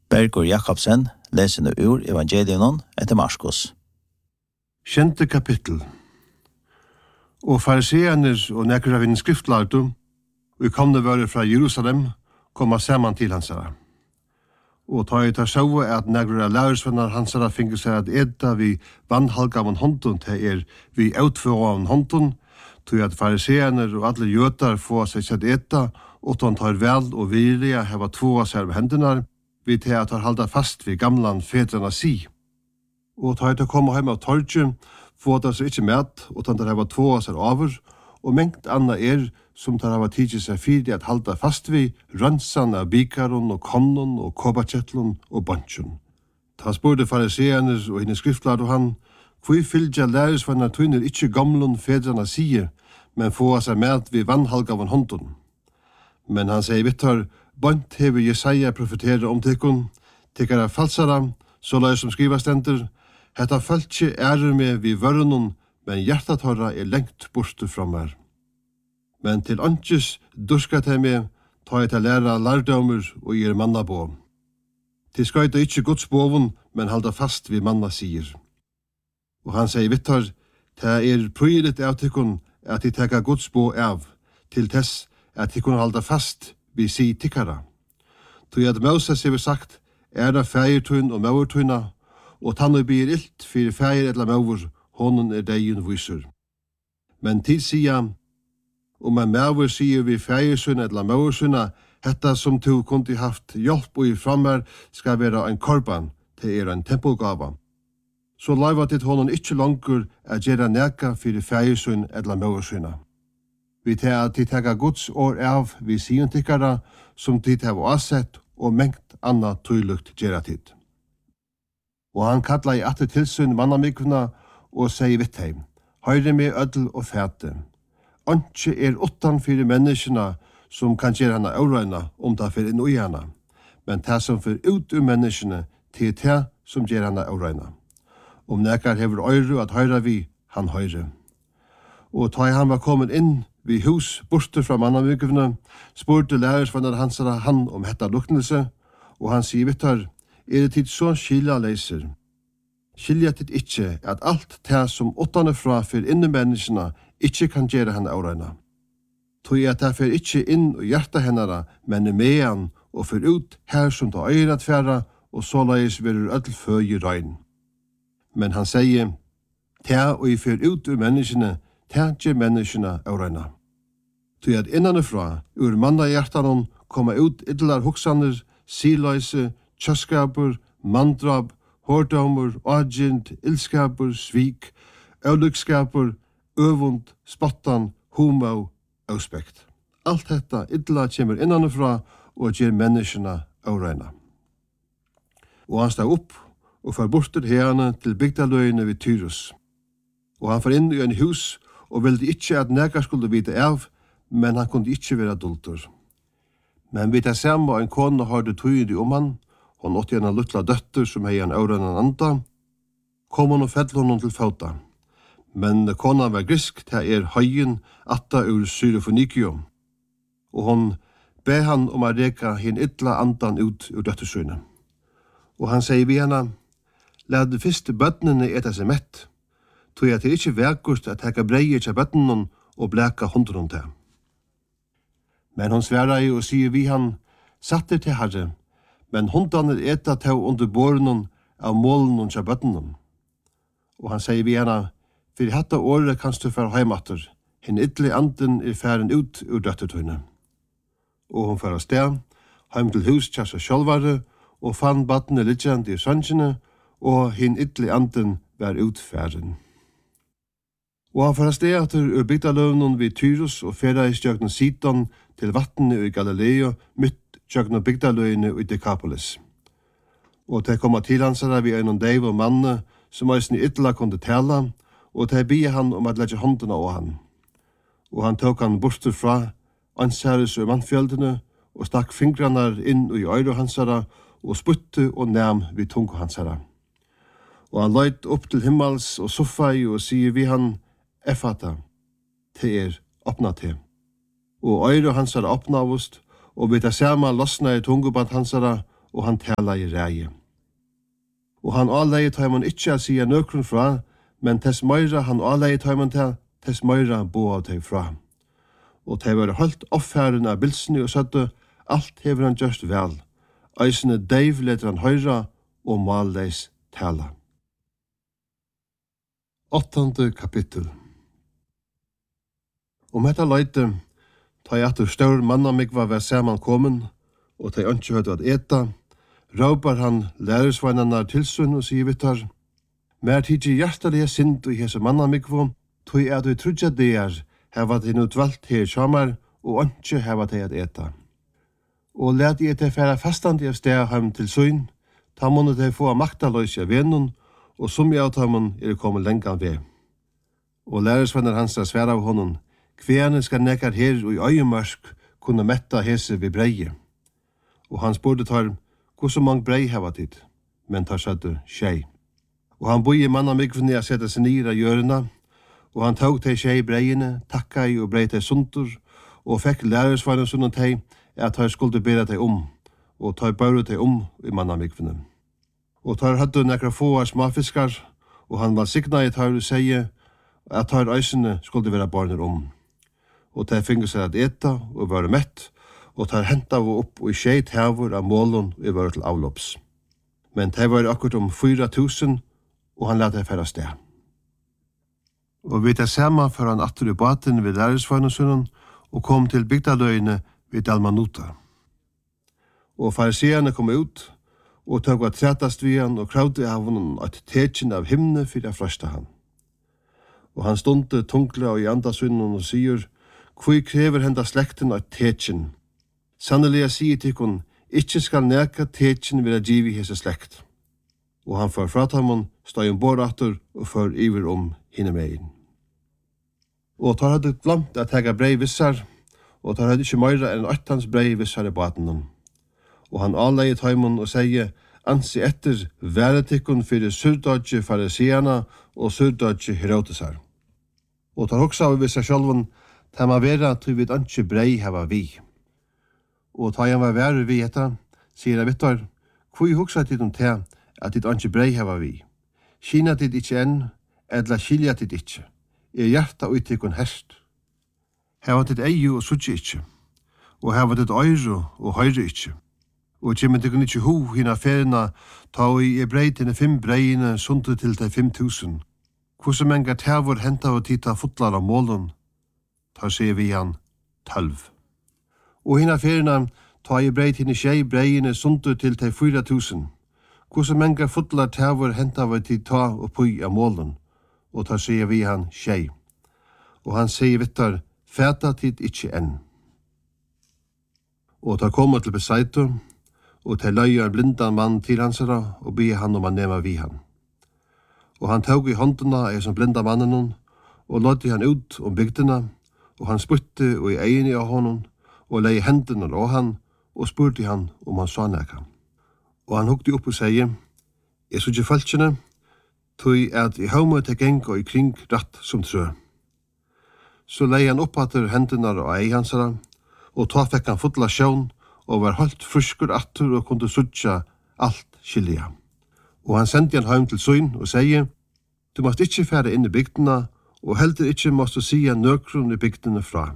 Bergur Jakobsen leser nu ur Evangelion etter Marskos. 7. kapittel. Og fariseerner og nekker av en skriftlærte, og komne være fra Jerusalem, komma sammen til hansara. Og ta i tar sjå at nekker av lærersvenner hansara finner seg at edda vi vannhalgaven hånden til vi utfører hånden, til at fariseerner og alle jøtar får seg sett edda, og de tar vel og vilja heva två seg av hendene, vi til at halda fast vid gamlan fedrena si. Og ta i tar komme heim av torget, få det seg ikke med, og de heva två seg over, og mengt anna som tar hava tidsi seg fyrir at halda fast vid rønsan av bikaron og konnon og kobakjettlon og bansjon. Ta spurte fariseerner og henne skriftlad og han, hvor fylgja læresvennar tøyner ikkje gamlun fedrena sige, men få seg med vid vannhalgavan hånden. Men han sier vittar, bant hever Jesaja profetere om tikkun, tikkara falsara, så lai som skriva stendur, hetta fölkje med vid vörnun, men hjertat horra lengt borte fra meg. Men til antis durskat hei med, ta jeg til læra lærdomur og gir manna på. Til skøyta ikkje Guds bovun, men halda fast vid manna sier. Og han sier vittar, det prøyret av tikkun at de teka Guds bo av, til tess at de kunne halda fast vid si tikkara. Tog at Moses hever sagt, det feirtun og maurtuna, og tannu blir ilt fyrir feir eller maur, honon deiun vísur. Men til sia, om en maur sier vi feirsun eller maursunna, hetta som tu kundi haft hjelp og i frammer skal være en korban til en tempelgava. Så laiva til honon ikkje langur at gjera neka fyrir feirsun eller maursunna. Vi til at de tega Guds år av vi sier tikkara, som de har avsett og mengt anna tøylukt gjera tid. Og han kalla i atte tilsyn mannamikvuna og sier vitt heim, høyre med ødel og fæte. Antje utan fyrir menneskene som kan gjøre henne aurøyna det fyrir inn ui henne, men det som fyrir ut menneskene til det som gjør henne aurøyna. Om nekar hever øyre at høyre vi, han høyre. Og ta han var kommet inn vid hus borte fra mannamikvuna, spurte lærersvenner hansara han om hetta luknelse, og han sier vittar, det tid så skilja leiser. Skilja tid ikkje at alt det som åttane fra for inne menneskene ikkje kan gjøre henne aurøyna. Tog at det fer ikkje inn og hjerta hennara, men mean og fer ut her som ta øyre at færa, og så leis verur ødel føy røyn. Men han sier, ta og i fer ut ur menneskene, ta gjør menneskene aurøyna. Tog at innanifra, ur manna hjertanon, koma ut idlar hoksaner, siløyse, kjøskapur, mandrab, hårdomur, agint, ilskapur, svik, øvlykskapur, øvund, spottan, humau, auspekt. Alt detta illa kjemur innanifra og gjer menneskene aurøyna. Og han steg opp og far bortur herane til bygdaløyene vid Tyrus. Og han far inn i en hus og ville ikkje at nekar skulle vite av, men han kunne ikkje være dultur. Men vi tar samme og en kone hørte tøyende om han, hon åtte en luttla døtter som hei en aurøyna anda, kom hon og fell hon til fauta. Men kona var grisk, det høyen atta ur Syrofonikio, og hon be han om å reka hin illa andan ut ur døttersynet. Og han sier vi henne, lad de første bøttene eta seg mett, tog jeg til ikkje vekust at hekka breier til bøttene og bleka hundren til. Men hon sværa i og sier vi han, satter til herre, men hundene eta til under båren av målen til bøttene. Og han sier vi henne, for hatta året kanst du fære heimatter, hin idle anden færen ut ur døttertøyne. Og hon fære sted, heim til hus til seg sjálvare, og fann battene lidjande i sønnsjene, og hin idle anden var utfæren. Og han fære sted etter ur bygdaløvnen vid Tyrus og fære i stjøknen Sidon til vattene i Galileo, mitt stjøknen bygdaløyene i Decapolis. Og til komma til hansara vi en deiv og manne, som eisen i idla kunne tala, og til bie han om at legge håndene av han. Og han tok han bortur fra ansæres og mannfjöldene, og stakk fingrarna inn i øyre hansara, og sputte og nam vid tungo hansara. Og han løyt opp til himmels og soffai og sier vi han, Effata, til åpna til. Og øyre hansara åpna avust, og vi tar saman losna i tungoband hansara, og han tala i ræje. Og han avleie tøymon ikkje a sia nøkrun fra, men tess meira han avleie tøymon til, tess meira bo av teg fra. Og teg var holdt offæren av bilsni og søtte, alt hever han gjørst vel. Eisene deiv leter han høyra og malleis tala. 8. kapittel. Hetta leite, ta jeg at stør mannamigva var saman kommen, og ta ønske høyde at eta, råpar han lærersveinarnar tilsyn og sier vittar, mer tidsi hjertelige sind i hese mannamigvo, tog at vi trudja deir, heva de nu dvalt her samar, og ønske heva de at eta. Og let i etter færa fastandi av steg heim til syn, ta månne de få maktaløys av venun, og som i avtamon kommet lengan ved. Og lærersvenner hans sværa av honom, kvene skal nekkar her og i øyemørsk kunne metta hese ved breie. Og han spurte tar, hvor så mange brei heva tid? Men tar søtte tjei. Og han boi i mannamigvene a sette seg nir av hjørna, og han tog til tjei breiene, takka i og brei til sundur, og fekk lærersvenner sunn teg, at tar skulle bera teg og tar bæru teg i mannamigvene. Og tar hadde nekra få smafiskar, og han var signa i tar og seie, at tar eisene skulle vera barner Og tar fingur seg at eta og være mett, og tar henta av opp og i skjeit hevur av målun og var til avlopps. Men det var akkurat 4.000, og han lette færa sted. Og vi tar sama for han atter i baten ved lærersvagnusunnen, og kom til bygdaløyene ved Dalmanuta. Og fariseerne kom ut, og tog at trætast vi han, og kravde av honom et tekjen av himne for å frøsta han. Og han stunde tunkla og i andasunnen og sier, «Hvor krever henda slekten av tekjen? Sannelig jeg sier til hun, ikkje skal neka tekjen vil givi hese slekt.» Og han får fratamon, stod bordatter og får iver hinne megin. Og tar hadde glemt at hega brei vissar, og tar hadde ikkje meira enn 8 brei vissar i baten. Og han avleie taimon og sier, «Ansi etter væretikkun fyrir surdodje fariseana og surdodje Herodesar.» Og tar hoksa av vissar sjálfun, ta ma vera til vi ikke brei hava vi. Og ta han var være vi etta, sier jeg vittar, hvor hoksa tid til at dit ikke brei hava vi. Kina tid ikke enn, edla skilja tid ikke. Hjarta uttikkun herst. Hava tid eiu og sutje ikke. Og hava tid øyru og høyre ikke. Og kjemmen tikkun ikke hu hina ferina, ta i brei til 5 breiene sundu til 5.000. Hvordan mengar tævur henta og tita fotlar av målun, tar sier vi han 12. Og hina ferina ta i brei henne tjei breiene sundu til 4.000. Hvordan mengar fotlar tævur henta og tita og pui av målen, og tar sier vi han tjei. Og han sier vittar, fæta tid ikkje enn. Og tar koma til Besaitu, og til løya en blindan mann til hansara, og be han om han nema vi han. Og han tog i hånduna som blinda mannen, og lodde han ut bygdina, og han spurte og i egin av honom, og leie hendene av han, og spurte han han sa nekka. Og han hukte opp og sier, «Jeg så ikke falskjene, tog at i haumøy til geng og i kring ratt som trø.» Så leie han opp atter hendene av ei hansara, og ta fikk han fotla sjøvn, og var holdt fruskur atter og kunne sutja alt skilja. Og han sendte han heim til søyn og sier, «Du måst ikkje fære inn i bygdena, og heldur ikkje måst du sia nøkrun i bygdene fra.»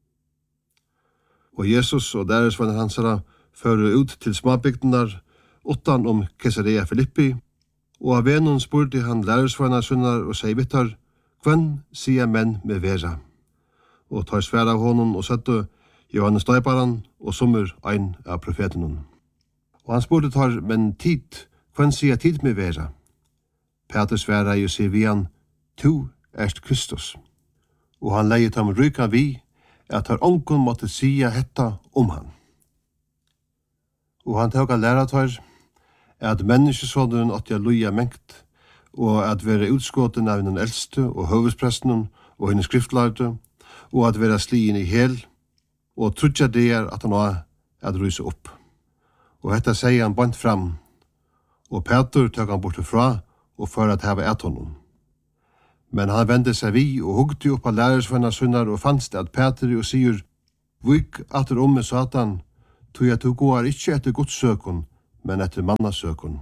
Og Jesus og deres venner hansara fører ut til småbygdenar, utan Caesarea Philippi, og av venun spurte han lærersvenner sunnar og sier vittar, «Hvem sier menn med vera?» Og tar sværa av honom og søtte Johannes Døyparan og sommer ein av profetenen. Og han spurte tar, «Men tid, hvem sier tid med vera?» Peter sværa og sier vi han, «Tu erst Kristus.» Og han leiet ham ryka vi, at har ongon måtte sia hetta han. Og han tåg a læra tar, at menneskesåderen åtte luja mengt, og at være utskåten av den eldste og høvespresten og henne skriftlærte, og at være slien i hel, og trudja det at han var at ryse opp. Og hetta sier han bant fram, og Peter tåg han bortifra, og for at hava et honom. Men han vendte seg vi og hugte opp av lærersvenner sunnar og fannst at Peter og sier, «Vik atter med Satan, tog at du går ikkje etter godssøkon, men etter mannasøkon.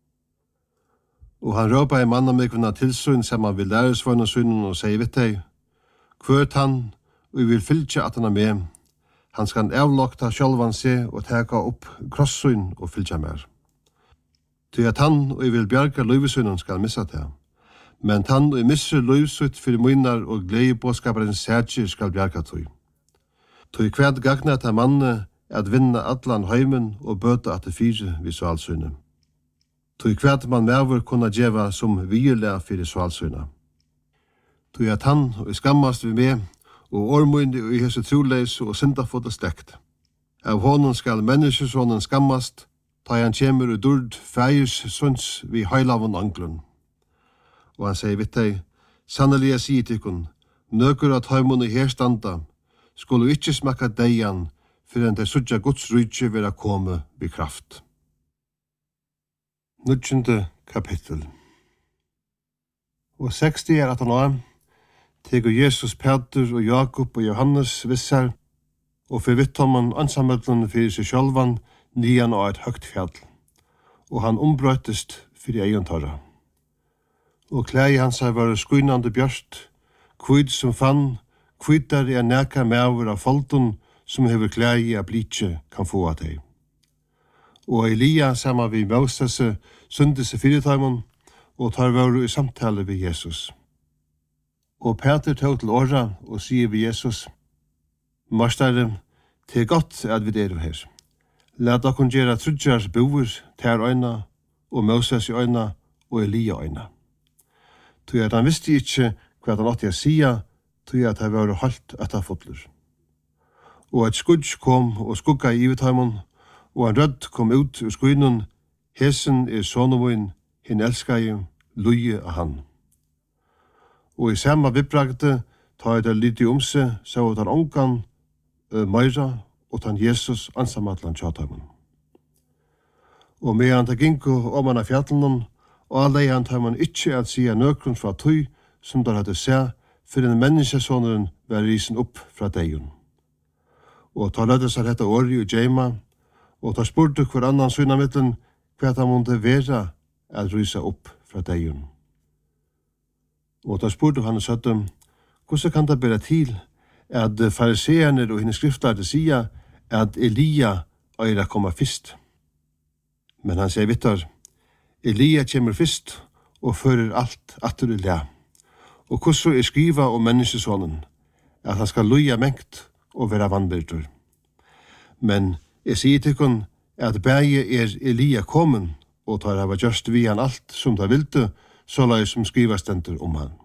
Og han råpa i mannamikvina tilsyn saman vi læresvøyna synen og sier vitt deg, kvørt han, og vi vil fylgja at han er med. Han skal avlokta sjálvan seg og teka opp krossyn og fylgja mer. Til at han og vi vil bjarga løyvesynen skal missa det. Men han og misser løyvsyt fyrir munar og glede båskaparens særkir skal bjarga tøy. Tøy kvært gagna til manne at vinna allan heimen og bøta at det fyre vi svalsyne. Tøy kvært man merver kunna djeva som vigelega fyrir svalsyne. Tøy at han og skammast vi med og ormundi og i hese troleis og syndafota slekt. Av honom skal menneskesonen skammast, ta han kjemur og durd fægis sunds vi heilavon anglun. Og han sier vitt deg, sannelig jeg sier tikkun, nøkur at heimun i herstanda, skulle ikkje smakka deian, fyrir enn det sudja Guds rydtje vera komme vid kraft. 9. kapittel. Og 60 at han var, tegur Jesus, Peter og Jakob og Johannes vissar, og fyrir vittomman ansamöldun fyrir seg sjálvan, nian og et høgt fjall, og han ombrøttest fyrir egen torra. Og klæði hans var skuinande bjørst, kvid som fann, kvidar er neka mever av folden som hever klæði av blitje kan få av deg. Og Elia saman vi Moses syndes i fyrirtaimon, og tar varu i samtale ved Jesus. Og Peter tog til åra og sier ved Jesus, Mastare, det er godt at vi er her. Lad okkur gjera trudjar boer ter øyna, og Moses i øyna, og Elia øyna. Tøy at han visste ikkje hva han åtte å sia, tøy at han var halt etter fotler. Og et skudj kom og skugga i ivetaimon, og en rødd kom ut ur skuinun, hesen er sonomoin, hin elskai, luje av han. Og i samme vibragte, ta det lite omse, så at han ongan, meira, og tan Jesus ansamatlan tjataimon. Og medan ta ginko oman av fjallan, og alle han tar man ikkje at sia nøkrun fra tøy, som der hadde se, for en menneskesåneren var risen opp fra deion. Og ta lødde seg dette åri og djeima, og ta spurte hver annan synamiddelen hva han måtte være at rysa opp fra deion. Og ta spurte han og søtte, hvordan kan det bære til at fariseerne og henne skriftlærte sia at Elia øyra koma fyrst? Men han sier vittar, Elia kommer fyrst og fører alt atter i lea. Og hvordan er skriva om menneskesånen, at han skal luja mengt og være vannbyrdur. Men jeg sier tikkun at bæge er Elia kommen, og tar hava gjørst vi han alt som ta vildu, så lai som skriva stendur om han.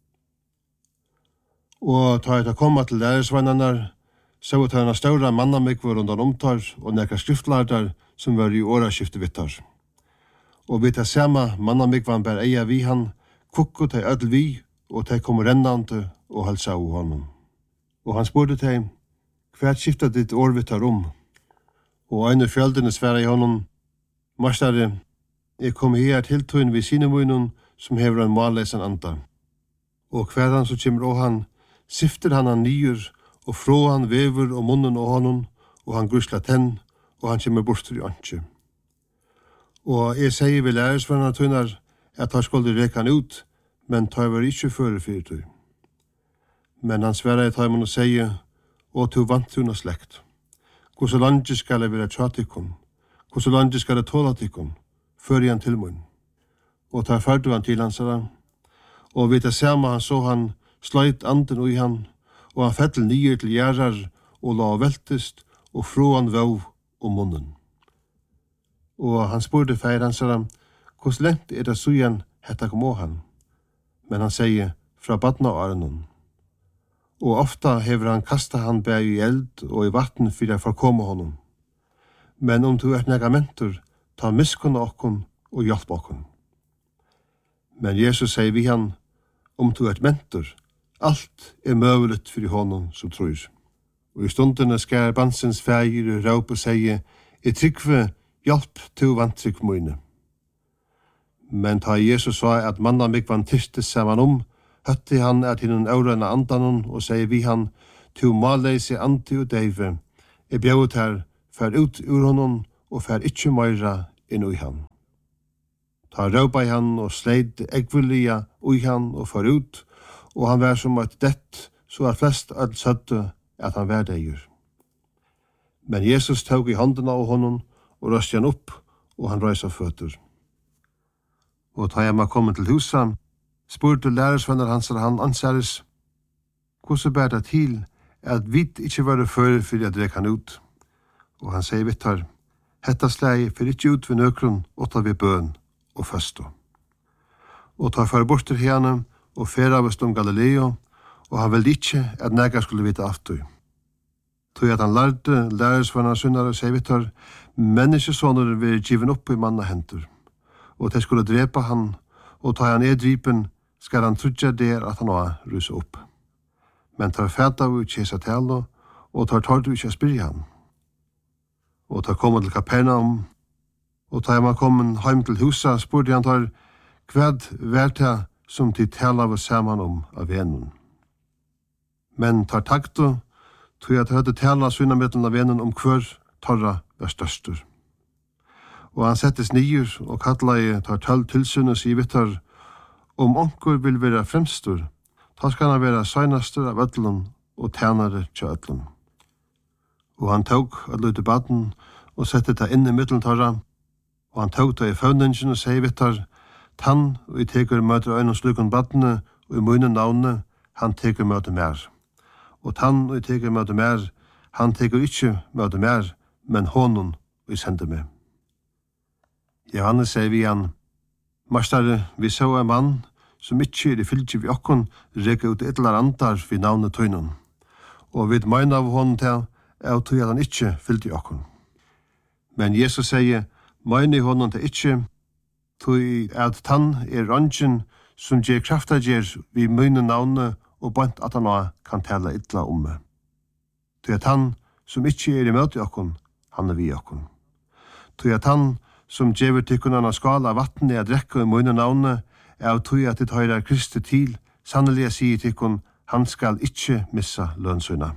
Og tar jeg koma til læresvænarnar, så tar han større mannamikvar undan omtar og nekka skriftlardar som var i åraskifte vittar. Og vi tar sama mannamikvan bær eia vi han, kukku teg ödel vi, og teg kom rennande og halsa av honom. Og han spurte teg, hvert skifta ditt årvittar Og ein fjöldene sværa i honom, Mastare, jeg kom her til tøyn vi sinemunun som hever en malleisan anda. Og hver han så kjemmer og han, sifter han nyur, og frå han vever og munnen og honom, og han grusla tenn, og han kjemmer bortur i antje. Og jeg sier vi læresvennar tøynar at han skulle reka han ut, men tar var ikkje føre fyrir tøy. Men han sværa i tøymon og sier, og to vantuna slekt. Hvordan landet skal jeg være tjatikon? Hvordan landet skal jeg tåla tikon? Før han til munn. Og tar ferdu han til hansara. Og vid det samme han så han sløyt anden ui han, og han fettel nye til gjerrar, og la veltest, og frå han vau og munnen. Og han spurte feir hansara, hvordan lengt er det sujan hetta kom å han? Men han sier, fra badna årenon. Og ofta hever han kasta han bæg i eld og i vatten fyrir å forkomme honom. Men om du nega mentor, ta miskunna okkon og hjelp okkon. Men Jesus sier vi han, om du mentor, alt er møvelet fyrir honom som tror. Og i stundene skær bansens feir og råp og sier, jeg tryggve, hjelp til vantrykk møyne. Men ta Jesus sa at manna mig vann tystes saman høtti han at hinnen aurana andanon og sier vi han, tu maleise anti og deive, bjauet her, fær ut ur honom og fær ikkje meira inn i han. Ta råpa i han og sleit eggvilliga i han og for ut, og han var som et dett, så at flest all søtte at han var deier. Men Jesus tog i hånden av honom og røste han opp, og han røys av føtter. Og ta jeg kommet til huset, spurte lærersvenner hans og han ansattes, hvordan ber det til at vi ikke var før for å drekke han ut? Og han sier vittar, hetta slei for ikke ut ved nøkron, og ta vi bøn og føsto. Og ta for bort til henne, og færa vest Galileo, og han ville ikke at nega skulle vite aftur. Tog at han lærte lærersvenner syndere, sier vittar, menneskesåner vil given opp i manna hendur, og de skulle drepa han, og ta han dripen, skal han trudja der at han var rusa opp. Men tar fæta av kjesa tala, og tar du ikke spyrja han. Og tar kommet til Kapernaum, og tar man kommet heim til huset, spurte han tar, hvad verta som de tala var saman om av venen. Men tar takto, tog at høyde tala sunna middelen av venen om hver torra var størstur. Og han settes nyer og kallar tar 12 tilsyn og sier vittar, om onkur vil være fremstur, ta skal han være søgnastur av ødlun og tænare til ødlun. Og han tog at løyte baden og sette det inn i middeltarra, og han tog det i føvningen og sier vittar, tann og i teker møter øynene slukon badene og i munnen navnet, han teker møter mer. Og tann og i teker møter mer, han teker ikke møter mer, men honon og i sender meg. Johannes sier vi han, Mastare, vi så en mann som ikke i fylgje vi okkon reka ut etlar andar vi navnet tøynon. Og vi meina av honom til at tøy at han ikke fylgje okkon. Men Jesus sier, meina i honom til ikke, tøy at tann rången som gjer krafta gjer vi møyne navnet og bant at han kan tala ytla om meg. Tøy at han som ikke i møte okkon, han vi okkon. Tøy at han som gjever tykkun av skala vatten a drekka i møyne navnet, av tøy at det høyrer Kristi til, sannelig sier tykkun, han skal ikke missa lønnsøyna.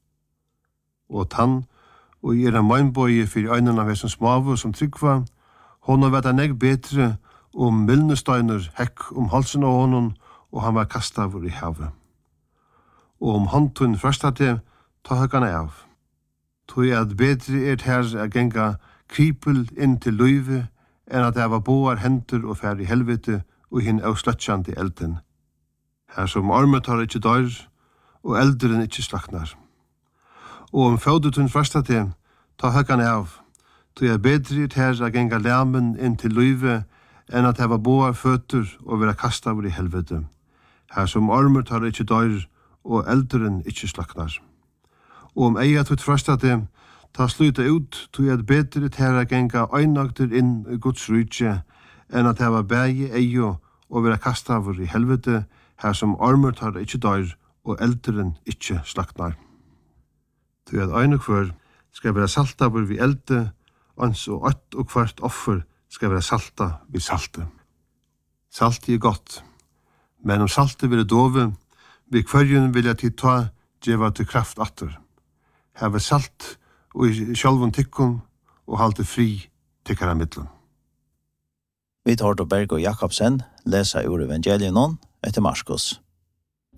Og tann, og i en møgnbøye for øynene av som smavu som tryggva, hon har vært negg betre om milnestøyner hekk om halsen av honom, og han var kastavur i havet. Og om håndtun førsta til, ta høgane av. Tøy at bedre her a genga kripel inn til løyve, enn at det var boar hendur og fær i helvete og hinn avsløtsjande elden. Her som armet har ikke dør, og elderen ikke slaknar. Og om fødutun første til, ta høgane av. Tøy er bedre her a genga læmen inn til løyve, enn at det var boar føtur og vera kastaver i helvete. Her som armet har ikke dør, og elderen ikke slaknar. Og om eia tutt første til, ta sluta ut, tog at bedre tæra genga øynagter inn i Guds rydje, enn at det var bægi eio og vera kastavur i helvete, her som armur tar ikkje dør, og elderen ikkje slaknar. Tog at øynagver skal vera saltavur vi elde, ans og ått og kvart offer skal vera salta vi salte. Salti er godt, men om salti vil dove, vi kvarjun vilja til ta djeva til kraft atter. Her var salt, og i sjálfun tykkun og halte fri tykkara middelen. Vi tar til Berg og Jakobsen, lesa ur evangelien etter Marskos.